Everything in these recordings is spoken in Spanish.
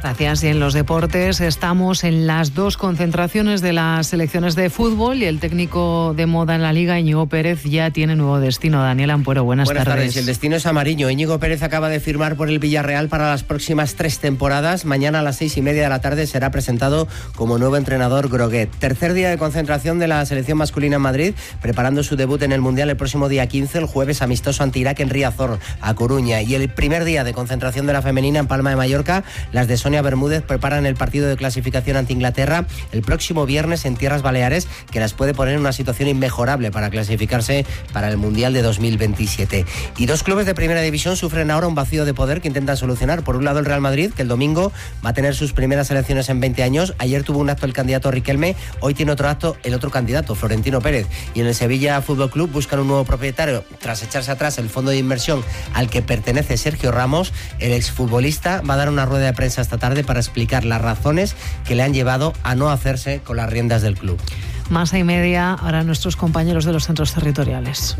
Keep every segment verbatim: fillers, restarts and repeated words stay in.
Gracias. Y en los deportes estamos en las dos concentraciones de las selecciones de fútbol y el técnico de moda en la Liga, Íñigo Pérez, ya tiene nuevo destino. Daniel Ampuero, buenas, buenas tardes. tardes. El destino es amarillo. Íñigo Pérez acaba de firmar por el Villarreal para las próximas tres temporadas. Mañana a las seis y media de la tarde será presentado como nuevo entrenador Groguet. Tercer día de concentración de la selección masculina en Madrid, preparando su debut en el Mundial el próximo día quince, el jueves amistoso ante Irak en Riazor, a Coruña. Y el primer día de concentración de la femenina en Palma de Mallorca, las de Sonia Bermúdez preparan el partido de clasificación ante Inglaterra el próximo viernes en Tierras Baleares, que las puede poner en una situación inmejorable para clasificarse para el Mundial de dos mil veintisiete. Y dos clubes de primera división sufren ahora un vacío de poder que intentan solucionar. Por un lado, el Real Madrid, que el domingo va a tener sus primeras elecciones en veinte años. Ayer tuvo un acto el candidato Riquelme, hoy tiene otro acto el otro candidato, Florentino Pérez. Y en el Sevilla Fútbol Club buscan un nuevo propietario tras echarse atrás el fondo de inversión al que pertenece Sergio Ramos. El exfutbolista va a dar una rueda de prensa esta tarde para explicar las razones que le han llevado a no hacerse con las riendas del club. Más y media ahora nuestros compañeros de los centros territoriales.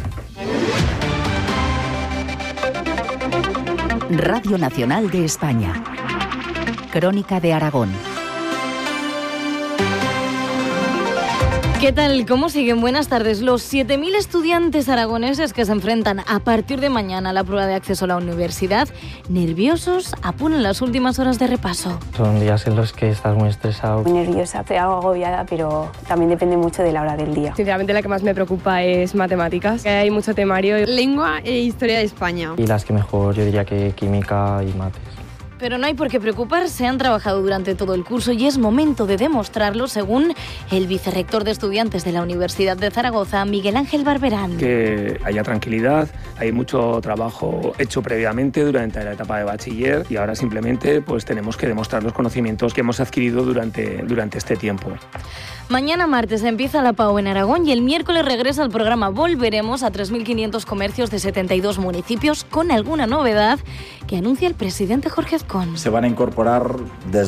Radio Nacional de España. Crónica de Aragón. ¿Qué tal? ¿Cómo siguen? Buenas tardes. Los siete mil estudiantes aragoneses que se enfrentan a partir de mañana a la prueba de acceso a la universidad, nerviosos, apuran las últimas horas de repaso. Son días en los que estás muy estresado. Muy nerviosa, estoy algo agobiada, pero también depende mucho de la hora del día. Sinceramente la que más me preocupa es matemáticas, que hay mucho temario. Lengua e historia de España. Y las que mejor, yo diría que química y mates. Pero no hay por qué preocuparse, han trabajado durante todo el curso y es momento de demostrarlo, según el vicerrector de estudiantes de la Universidad de Zaragoza, Miguel Ángel Barberán. Que haya tranquilidad, hay mucho trabajo hecho previamente durante la etapa de bachiller y ahora simplemente pues tenemos que demostrar los conocimientos que hemos adquirido durante, durante este tiempo. Mañana martes empieza la PAU en Aragón y el miércoles regresa el programa Volveremos a tres mil quinientos comercios de setenta y dos municipios con alguna novedad que anuncia el presidente Jorge Azcón. Se van a incorporar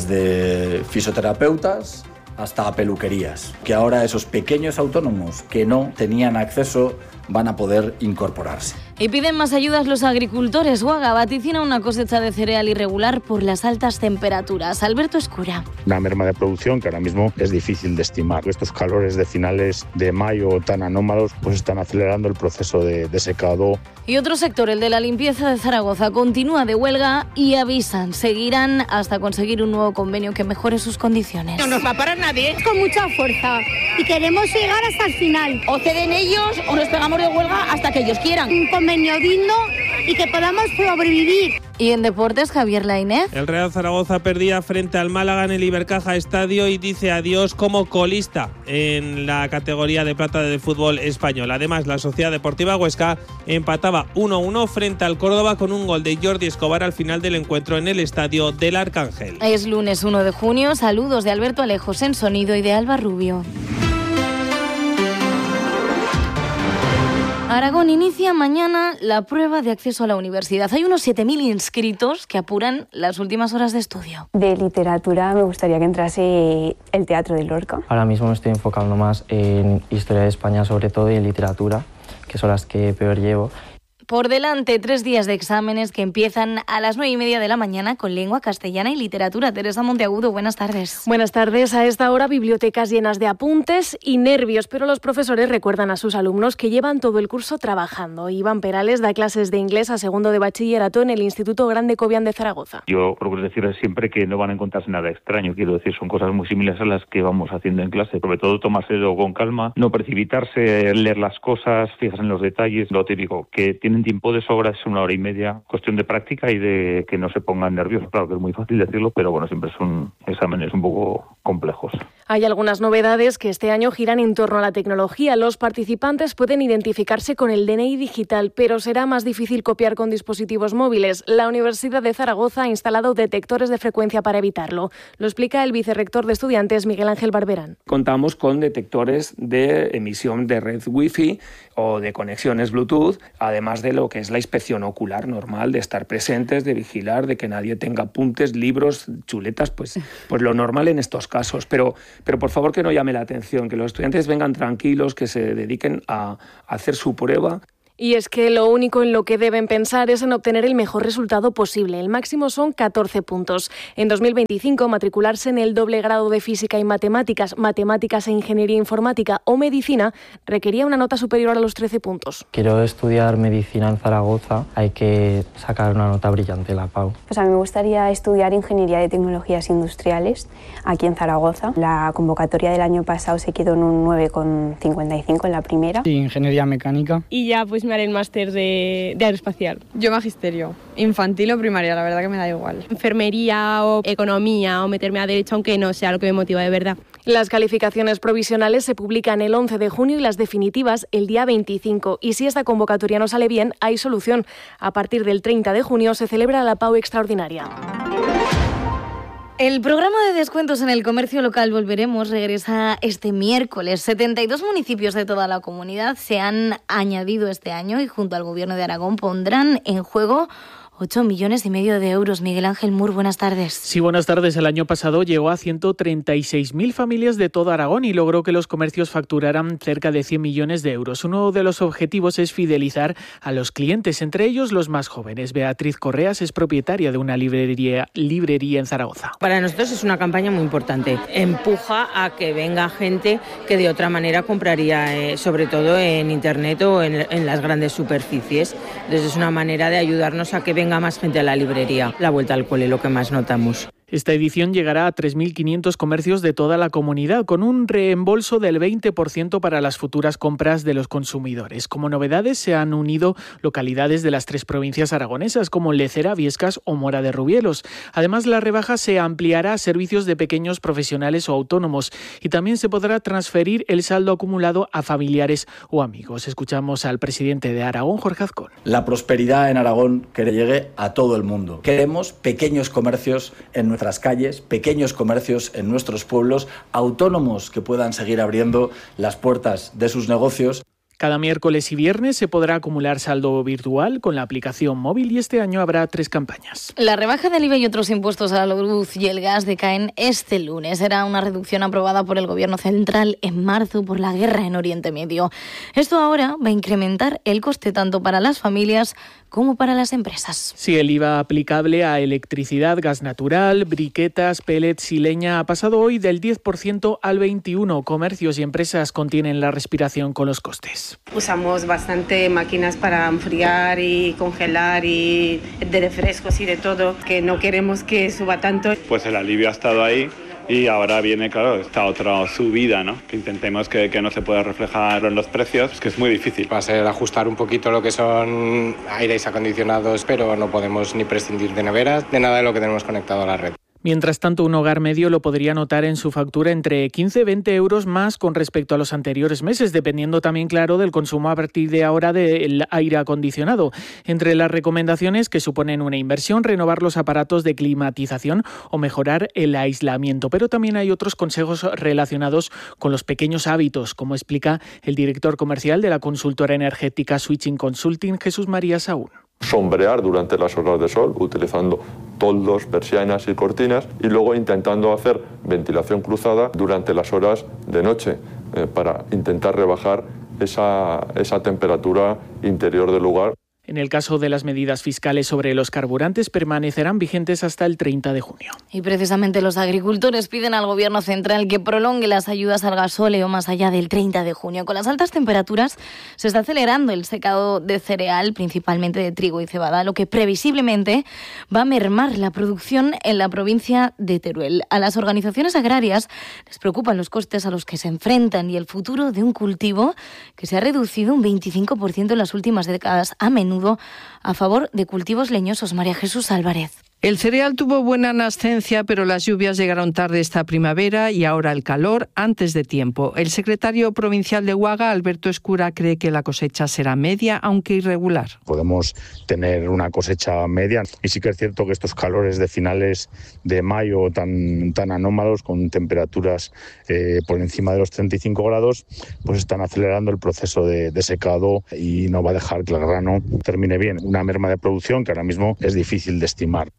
desde fisioterapeutas hasta peluquerías, que ahora esos pequeños autónomos que no tenían acceso van a poder incorporarse. Y piden más ayudas los agricultores. Uaga vaticina una cosecha de cereal irregular por las altas temperaturas. Alberto Escura. Una merma de producción que ahora mismo es difícil de estimar. Estos calores de finales de mayo tan anómalos pues están acelerando el proceso de, de secado. Y otro sector, el de la limpieza de Zaragoza, continúa de huelga y avisan, seguirán hasta conseguir un nuevo convenio que mejore sus condiciones. No nos va a parar nadie. Con mucha fuerza y queremos llegar hasta el final. O ceden ellos o nos pegamos de huelga hasta que ellos quieran. Un convenio digno y que podamos sobrevivir. Y en deportes, Javier Lainez. El Real Zaragoza perdía frente al Málaga en el Ibercaja Estadio y dice adiós como colista en la categoría de plata del fútbol español. Además, la Sociedad Deportiva Huesca empataba uno a uno frente al Córdoba con un gol de Jordi Escobar al final del encuentro en el estadio del Arcángel. Es lunes uno de junio. Saludos de Alberto Alejos en sonido y de Alba Rubio. Aragón inicia mañana la prueba de acceso a la universidad. Hay unos siete mil inscritos que apuran las últimas horas de estudio. De literatura me gustaría que entrase el Teatro de Lorca. Ahora mismo me estoy enfocando más en historia de España sobre todo y en literatura, que son las que peor llevo. Por delante, tres días de exámenes que empiezan a las nueve y media de la mañana con lengua castellana y literatura. Teresa Monteagudo, buenas tardes. Buenas tardes. A esta hora, bibliotecas llenas de apuntes y nervios, pero los profesores recuerdan a sus alumnos que llevan todo el curso trabajando. Iván Perales da clases de inglés a segundo de bachillerato en el Instituto Grande Cobian de Zaragoza. Yo procuro decirles siempre que no van a encontrarse nada extraño. Quiero decir, son cosas muy similares a las que vamos haciendo en clase. Sobre todo, tomárselo con calma, no precipitarse, leer las cosas, fijarse en los detalles. Lo típico, que tienen tiempo de sobra, es una hora y media, cuestión de práctica y de que no se pongan nerviosos. Claro que es muy fácil decirlo, pero bueno, siempre son exámenes un poco complejos. Hay algunas novedades que este año giran en torno a la tecnología. Los participantes pueden identificarse con el D N I digital, pero será más difícil copiar con dispositivos móviles. La Universidad de Zaragoza ha instalado detectores de frecuencia para evitarlo. Lo explica el vicerrector de estudiantes, Miguel Ángel Barberán. Contamos con detectores de emisión de red Wi-Fi o de conexiones Bluetooth, además de lo que es la inspección ocular normal, de estar presentes, de vigilar, de que nadie tenga apuntes, libros, chuletas, pues, pues lo normal en estos casos. Pero, pero por favor que no llame la atención, que los estudiantes vengan tranquilos, que se dediquen a hacer su prueba. Y es que lo único en lo que deben pensar es en obtener el mejor resultado posible. El máximo son catorce puntos. En dos mil veinticinco, matricularse en el doble grado de Física y Matemáticas, Matemáticas e Ingeniería Informática o Medicina requería una nota superior a los trece puntos. Quiero estudiar Medicina en Zaragoza. Hay que sacar una nota brillante, la P A U. Pues a mí me gustaría estudiar Ingeniería de Tecnologías Industriales aquí en Zaragoza. La convocatoria del año pasado se quedó en un nueve coma cincuenta y cinco en la primera. Sí, Ingeniería Mecánica. Y ya pues me haré el máster de, de aeroespacial. Yo magisterio, infantil o primaria, la verdad que me da igual. Enfermería o economía o meterme a derecho, aunque no sea lo que me motiva de verdad. Las calificaciones provisionales se publican el once de junio y las definitivas el día veinticinco. Y si esta convocatoria no sale bien, hay solución. A partir del treinta de junio se celebra la P A U extraordinaria. El programa de descuentos en el comercio local Volveremos regresa este miércoles. setenta y dos municipios de toda la comunidad se han añadido este año y junto al Gobierno de Aragón pondrán en juego ocho millones y medio de euros. Miguel Ángel Mur, buenas tardes. Sí, buenas tardes. El año pasado llegó a ciento treinta y seis mil familias de todo Aragón y logró que los comercios facturaran cerca de cien millones de euros. Uno de los objetivos es fidelizar a los clientes, entre ellos los más jóvenes. Beatriz Correas es propietaria de una librería, librería en Zaragoza. Para nosotros es una campaña muy importante. Empuja a que venga gente que de otra manera compraría, eh, sobre todo en Internet o en, en las grandes superficies. Entonces es una manera de ayudarnos a que venga más gente a la librería. La vuelta al cole, lo que más notamos. Esta edición llegará a tres mil quinientos comercios de toda la comunidad, con un reembolso del veinte por ciento para las futuras compras de los consumidores. Como novedades, se han unido localidades de las tres provincias aragonesas, como Lecera, Viescas o Mora de Rubielos. Además, la rebaja se ampliará a servicios de pequeños profesionales o autónomos y también se podrá transferir el saldo acumulado a familiares o amigos. Escuchamos al presidente de Aragón, Jorge Azcón. La prosperidad en Aragón que llegue a todo el mundo. Queremos pequeños comercios en nuestra nuestras calles, pequeños comercios en nuestros pueblos, autónomos que puedan seguir abriendo las puertas de sus negocios. Cada miércoles y viernes se podrá acumular saldo virtual con la aplicación móvil y este año habrá tres campañas. La rebaja del I V A y otros impuestos a la luz y el gas decaen este lunes. Era una reducción aprobada por el Gobierno central en marzo por la guerra en Oriente Medio. Esto ahora va a incrementar el coste tanto para las familias como para las empresas. Sí, el I V A aplicable a electricidad, gas natural, briquetas, pellets y leña ha pasado hoy del diez por ciento al veintiuno por ciento. Comercios y empresas contienen la respiración con los costes. Usamos bastante máquinas para enfriar y congelar y de refrescos y de todo, que no queremos que suba tanto. Pues el alivio ha estado ahí. Y ahora viene, claro, esta otra subida, ¿no? Que intentemos que, que no se pueda reflejar en los precios, que es muy difícil. Va a ser ajustar un poquito lo que son aires acondicionados, pero no podemos ni prescindir de neveras, de nada de lo que tenemos conectado a la red. Mientras tanto, un hogar medio lo podría notar en su factura entre quince y veinte euros más con respecto a los anteriores meses, dependiendo también, claro, del consumo a partir de ahora del aire acondicionado. Entre las recomendaciones que suponen una inversión, renovar los aparatos de climatización o mejorar el aislamiento. Pero también hay otros consejos relacionados con los pequeños hábitos, como explica el director comercial de la consultora energética Switching Consulting, Jesús María Saúl. Sombrear durante las horas de sol utilizando toldos, persianas y cortinas y luego intentando hacer ventilación cruzada durante las horas de noche eh, para intentar rebajar esa, esa temperatura interior del lugar. En el caso de las medidas fiscales sobre los carburantes, permanecerán vigentes hasta el treinta de junio. Y precisamente los agricultores piden al Gobierno central que prolongue las ayudas al gasóleo más allá del treinta de junio. Con las altas temperaturas se está acelerando el secado de cereal, principalmente de trigo y cebada, lo que previsiblemente va a mermar la producción en la provincia de Teruel. A las organizaciones agrarias les preocupan los costes a los que se enfrentan y el futuro de un cultivo que se ha reducido un veinticinco por ciento en las últimas décadas, a menudo a favor de cultivos leñosos. María Jesús Álvarez. El cereal tuvo buena nascencia, pero las lluvias llegaron tarde esta primavera y ahora el calor antes de tiempo. El secretario provincial de Uaga, Alberto Escura, cree que la cosecha será media, aunque irregular. Podemos tener una cosecha media y sí que es cierto que estos calores de finales de mayo tan, tan anómalos, con temperaturas eh, por encima de los treinta y cinco grados, pues están acelerando el proceso de, de secado y no va a dejar que el grano termine bien. Una merma de producción que ahora mismo es difícil de estimar.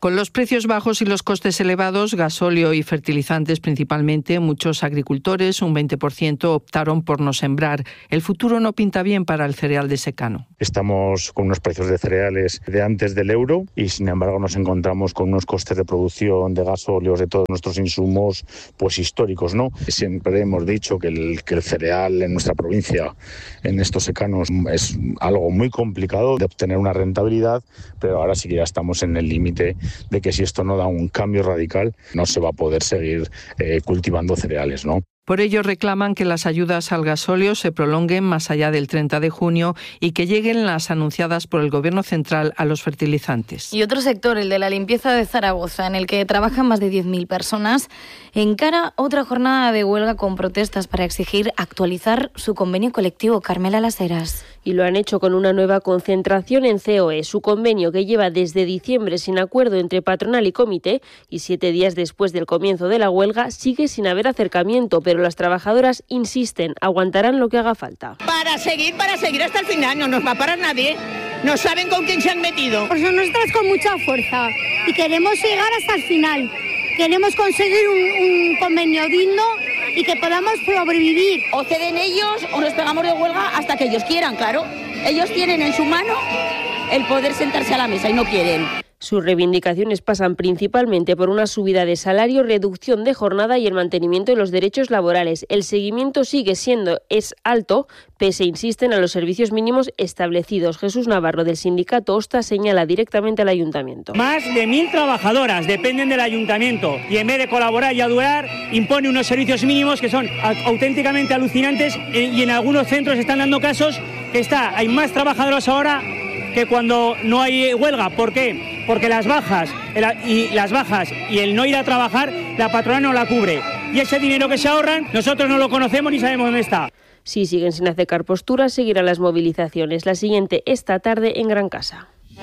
Con los precios bajos y los costes elevados, gasóleo y fertilizantes principalmente, muchos agricultores, un veinte por ciento, optaron por no sembrar. El futuro no pinta bien para el cereal de secano. Estamos con unos precios de cereales de antes del euro y sin embargo nos encontramos con unos costes de producción de gasóleos, de todos nuestros insumos, pues históricos, ¿no? Siempre hemos dicho que el, que el cereal en nuestra provincia, en estos secanos, es algo muy complicado de obtener una rentabilidad, pero ahora sí que ya estamos en el límite de que si esto no da un cambio radical, no se va a poder seguir eh, cultivando cereales, ¿no? Por ello reclaman que las ayudas al gasóleo se prolonguen más allá del treinta de junio y que lleguen las anunciadas por el Gobierno central a los fertilizantes. Y otro sector, el de la limpieza de Zaragoza, en el que trabajan más de diez mil personas, encara otra jornada de huelga con protestas para exigir actualizar su convenio colectivo. Carmela Las Heras. Y lo han hecho con una nueva concentración en C O E, su convenio que lleva desde diciembre sin acuerdo entre patronal y comité, y siete días después del comienzo de la huelga sigue sin haber acercamiento, pero las trabajadoras insisten, aguantarán lo que haga falta. Para seguir, para seguir hasta el final, no nos va a parar nadie. No saben con quién se han metido. Por eso nosotras con mucha fuerza y queremos llegar hasta el final. Queremos conseguir un, un convenio digno y que podamos sobrevivir. O ceden ellos o nos pegamos de huelga hasta que ellos quieran, claro. Ellos tienen en su mano el poder sentarse a la mesa y no quieren. Sus reivindicaciones pasan principalmente por una subida de salario, reducción de jornada y el mantenimiento de los derechos laborales. El seguimiento sigue siendo es alto, pese, insisten, a los servicios mínimos establecidos. Jesús Navarro, del sindicato OSTA, señala directamente al ayuntamiento. Más de mil trabajadoras dependen del ayuntamiento y en vez de colaborar y ayudar, impone unos servicios mínimos que son auténticamente alucinantes y en algunos centros están dando casos que está, hay más trabajadoras ahora que cuando no hay huelga. ¿Por qué? Porque las bajas el, y las bajas y el no ir a trabajar, la patronal no la cubre. Y ese dinero que se ahorran, nosotros no lo conocemos ni sabemos dónde está. Si siguen sin acercar posturas, seguirán las movilizaciones. La siguiente esta tarde en Gran Casa.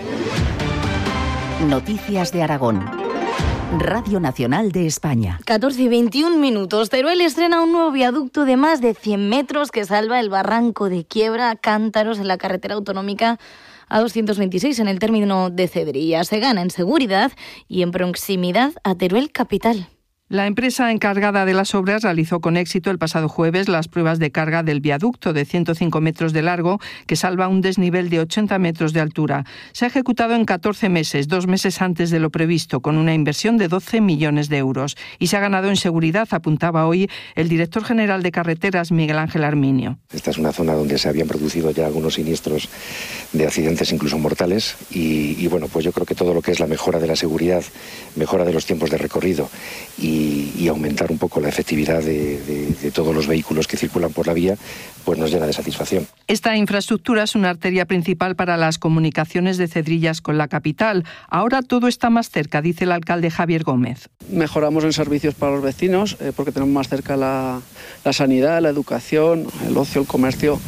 Noticias de Aragón. Radio Nacional de España. catorce y veintiún minutos. Teruel estrena un nuevo viaducto de más de cien metros que salva el barranco de Quiebra Cántaros en la carretera autonómica A doscientos veintiséis en el término de Cedrilla. Se gana en seguridad y en proximidad a Teruel capital. La empresa encargada de las obras realizó con éxito el pasado jueves las pruebas de carga del viaducto de ciento cinco metros de largo que salva un desnivel de ochenta metros de altura. Se ha ejecutado en catorce meses, dos meses antes de lo previsto, con una inversión de doce millones de euros. Y se ha ganado en seguridad, apuntaba hoy el director general de Carreteras, Miguel Ángel Arminio. Esta es una zona donde se habían producido ya algunos siniestros de accidentes incluso mortales y, y bueno, pues yo creo que todo lo que es la mejora de la seguridad, mejora de los tiempos de recorrido y Y, y aumentar un poco la efectividad de, de, de todos los vehículos que circulan por la vía, pues nos llena de satisfacción. Esta infraestructura es una arteria principal para las comunicaciones de Cedrillas con la capital. Ahora todo está más cerca, dice el alcalde Javier Gómez. Mejoramos en servicios para los vecinos, eh, porque tenemos más cerca la, la sanidad, la educación, el ocio, el comercio.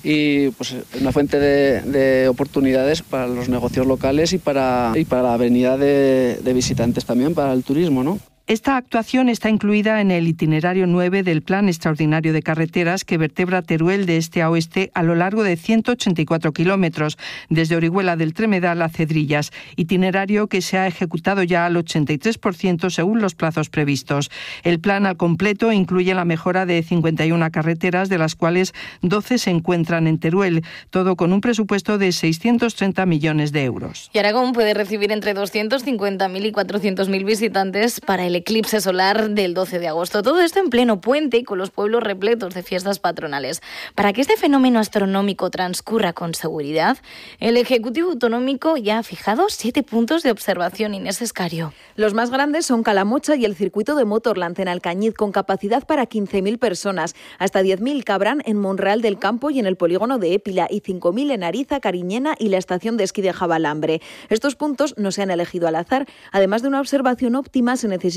Y pues una fuente de, de oportunidades para los negocios locales y para, y para la venida de, de visitantes también, para el turismo, ¿no? Esta actuación está incluida en el itinerario nueve del Plan Extraordinario de Carreteras que vertebra Teruel de este a oeste a lo largo de ciento ochenta y cuatro kilómetros, desde Orihuela del Tremedal a Cedrillas, itinerario que se ha ejecutado ya al ochenta y tres por ciento según los plazos previstos. El plan al completo incluye la mejora de cincuenta y una carreteras, de las cuales doce se encuentran en Teruel, todo con un presupuesto de seiscientos treinta millones de euros. Y Aragón puede recibir entre doscientos cincuenta mil y cuatrocientos mil visitantes para el eclipse solar del doce de agosto. Todo esto en pleno puente y con los pueblos repletos de fiestas patronales. Para que este fenómeno astronómico transcurra con seguridad, el Ejecutivo Autonómico ya ha fijado siete puntos de observación. Inés Escario. Los más grandes son Calamocha y el circuito de Motorland en Alcañiz, con capacidad para quince mil personas. Hasta diez mil cabrán en Monreal del Campo y en el polígono de Épila, y cinco mil en Ariza, Cariñena y la estación de esquí de Jabalambre. Estos puntos no se han elegido al azar. Además de una observación óptima, se necesita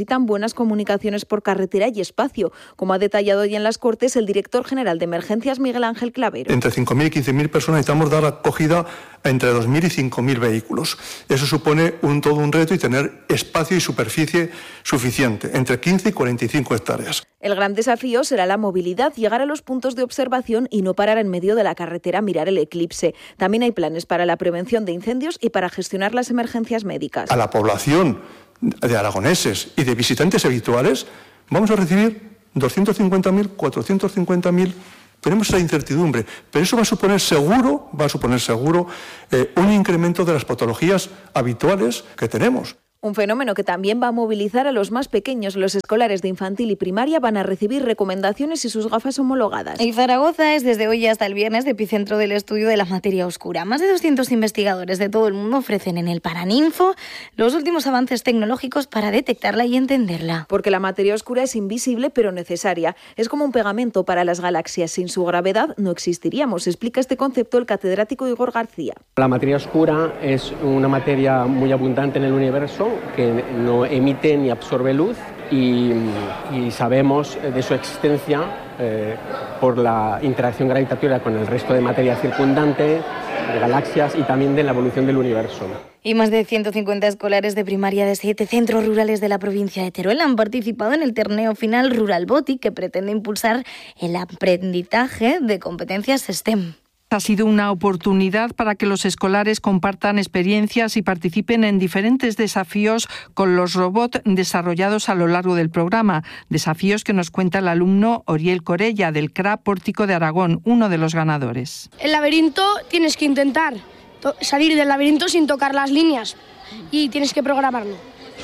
necesitan buenas comunicaciones por carretera y espacio, como ha detallado hoy en las Cortes el director general de Emergencias, Miguel Ángel Clavero. Entre cinco mil y quince mil personas necesitamos dar acogida a entre dos mil y cinco mil vehículos. Eso supone un, todo un reto y tener espacio y superficie suficiente, entre quince y cuarenta y cinco hectáreas. El gran desafío será la movilidad, llegar a los puntos de observación y no parar en medio de la carretera a mirar el eclipse. También hay planes para la prevención de incendios y para gestionar las emergencias médicas. A la población de aragoneses y de visitantes habituales vamos a recibir doscientos cincuenta mil, cuatrocientos cincuenta mil. Tenemos esa incertidumbre, pero eso va a suponer seguro, va a suponer seguro eh, un incremento de las patologías habituales que tenemos. Un fenómeno que también va a movilizar a los más pequeños. Los escolares de infantil y primaria van a recibir recomendaciones y sus gafas homologadas. Y Zaragoza es desde hoy hasta el viernes de epicentro del estudio de la materia oscura. Más de doscientos investigadores de todo el mundo ofrecen en el Paraninfo los últimos avances tecnológicos para detectarla y entenderla. Porque la materia oscura es invisible pero necesaria. Es como un pegamento para las galaxias. Sin su gravedad no existiríamos. Explica este concepto el catedrático Igor García. La materia oscura es una materia muy abundante en el universo, que no emite ni absorbe luz y, y sabemos de su existencia eh, por la interacción gravitatoria con el resto de materia circundante, de galaxias y también de la evolución del universo. Y más de ciento cincuenta escolares de primaria de siete centros rurales de la provincia de Teruel han participado en el torneo final Rural Botic, que pretende impulsar el aprendizaje de competencias STEM. Ha sido una oportunidad para que los escolares compartan experiencias y participen en diferentes desafíos con los robots desarrollados a lo largo del programa. Desafíos que nos cuenta el alumno Oriel Corella del C R A Pórtico de Aragón, uno de los ganadores. El laberinto tienes que intentar salir del laberinto sin tocar las líneas y tienes que programarlo.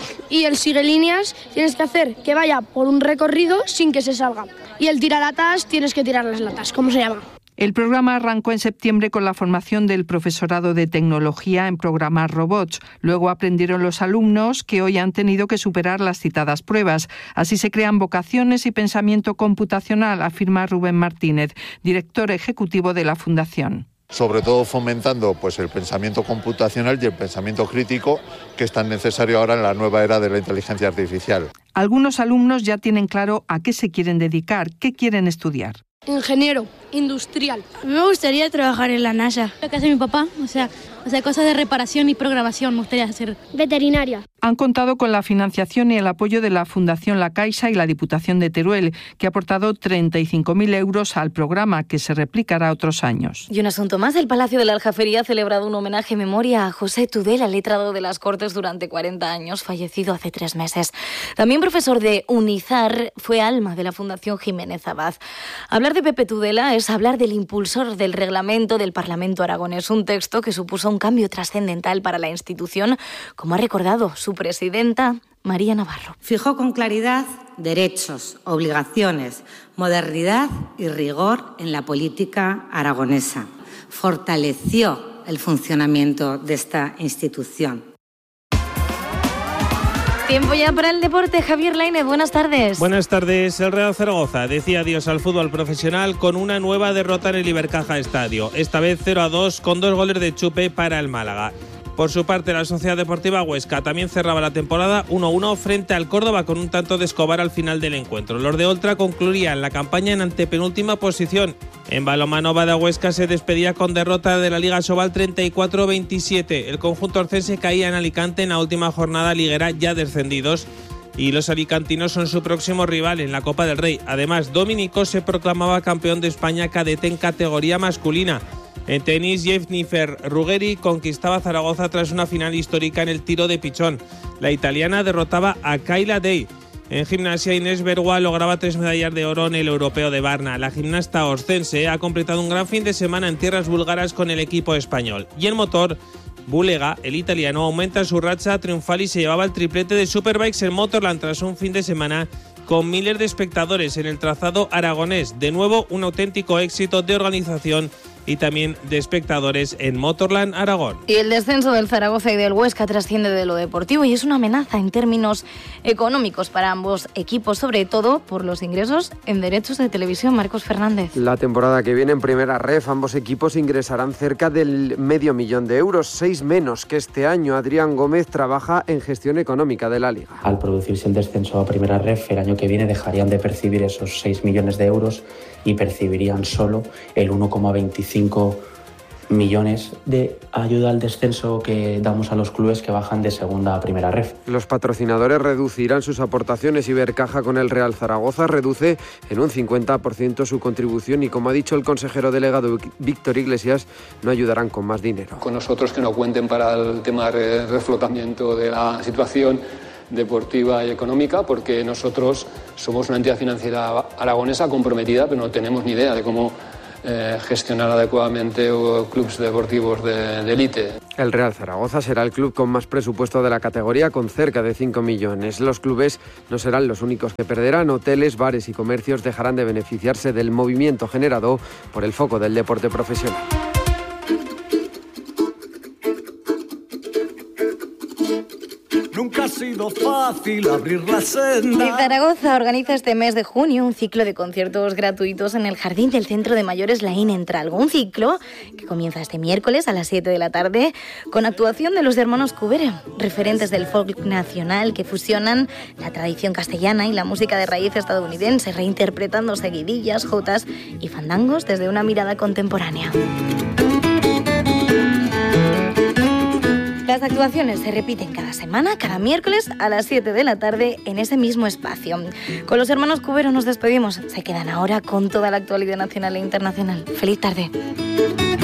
Y el sigue líneas tienes que hacer que vaya por un recorrido sin que se salga. Y el tiralatas tienes que tirar las latas, ¿cómo se llama? El programa arrancó en septiembre con la formación del profesorado de tecnología en programar robots. Luego aprendieron los alumnos, que hoy han tenido que superar las citadas pruebas. Así se crean vocaciones y pensamiento computacional, afirma Rubén Martínez, director ejecutivo de la Fundación. Sobre todo fomentando pues, el pensamiento computacional y el pensamiento crítico, que es tan necesario ahora en la nueva era de la inteligencia artificial. Algunos alumnos ya tienen claro a qué se quieren dedicar, qué quieren estudiar. Ingeniero industrial. A mí me gustaría trabajar en la NASA. Lo que hace mi papá, o sea, o sea, cosas de reparación y programación, me gustaría hacer. Veterinaria. Han contado con la financiación y el apoyo de la Fundación La Caixa y la Diputación de Teruel, que ha aportado treinta y cinco mil euros al programa, que se replicará otros años. Y un asunto más, el Palacio de la Aljafería ha celebrado un homenaje en memoria a José Tudela, letrado de las Cortes durante cuarenta años, fallecido hace tres meses. También profesor de UNIZAR, fue alma de la Fundación Jiménez Abad. Hablar de Pepe Tudela es hablar del impulsor del reglamento del Parlamento aragonés, un texto que supuso un cambio trascendental para la institución, como ha recordado su presidenta, María Navarro. Fijó con claridad derechos, obligaciones, modernidad y rigor en la política aragonesa. Fortaleció el funcionamiento de esta institución. Tiempo ya para el deporte. Javier Lainez, buenas tardes. Buenas tardes. El Real Zaragoza decía adiós al fútbol profesional con una nueva derrota en el Ibercaja Estadio. Esta vez cero a dos con dos goles de Chupe para el Málaga. Por su parte, la Sociedad Deportiva Huesca también cerraba la temporada uno a uno frente al Córdoba con un tanto de Escobar al final del encuentro. Los de Oltra concluían la campaña en antepenúltima posición. En balonmano, Bada Huesca se despedía con derrota de la Liga Sobal treinta y cuatro a veintisiete. El conjunto orcense caía en Alicante en la última jornada liguera, ya descendidos, y los alicantinos son su próximo rival en la Copa del Rey. Además, Dominico se proclamaba campeón de España cadete en categoría masculina. En tenis, Jennifer Ruggeri conquistaba Zaragoza tras una final histórica en el tiro de pichón. La italiana derrotaba a Kayla Day. En gimnasia, Inés Bergua lograba tres medallas de oro en el Europeo de Varna. La gimnasta oscense ha completado un gran fin de semana en tierras búlgaras con el equipo español. Y en motor, Bulega, el italiano, aumenta su racha triunfal y se llevaba el triplete de Superbikes en Motorland tras un fin de semana con miles de espectadores en el trazado aragonés. De nuevo, un auténtico éxito de organización y también de espectadores en Motorland Aragón. Y el descenso del Zaragoza y del Huesca trasciende de lo deportivo y es una amenaza en términos económicos para ambos equipos, sobre todo por los ingresos en derechos de televisión. Marcos Fernández. La temporada que viene en Primera Ref, ambos equipos ingresarán cerca del medio millón de euros, seis menos que este año. Adrián Gómez trabaja en gestión económica de la Liga. Al producirse el descenso a Primera Ref, el año que viene dejarían de percibir esos seis millones de euros y percibirían solo el uno coma veinticinco millones de ayuda al descenso que damos a los clubes que bajan de segunda a Primera Ref. Los patrocinadores reducirán sus aportaciones. Ibercaja, con el Real Zaragoza, reduce en un cincuenta por ciento su contribución y, como ha dicho el consejero delegado Víctor Iglesias, no ayudarán con más dinero. Con nosotros que no cuenten para el tema de reflotamiento de la situación deportiva y económica, porque nosotros somos una entidad financiera aragonesa comprometida, pero no tenemos ni idea de cómo Eh, gestionar adecuadamente clubes deportivos de élite. El Real Zaragoza será el club con más presupuesto de la categoría, con cerca de cinco millones. Los clubes no serán los únicos que perderán. Hoteles, bares y comercios dejarán de beneficiarse del movimiento generado por el foco del deporte profesional. Nunca ha sido fácil abrir la senda. Y Zaragoza organiza este mes de junio un ciclo de conciertos gratuitos en el jardín del Centro de Mayores Laín en Tralgo. Un ciclo que comienza este miércoles a las siete de la tarde con actuación de los hermanos Cubero, referentes del folk nacional que fusionan la tradición castellana y la música de raíz estadounidense, reinterpretando seguidillas, jotas y fandangos desde una mirada contemporánea. Las actuaciones se repiten cada semana, cada miércoles a las siete de la tarde en ese mismo espacio. Con los hermanos Cubero nos despedimos. Se quedan ahora con toda la actualidad nacional e internacional. ¡Feliz tarde!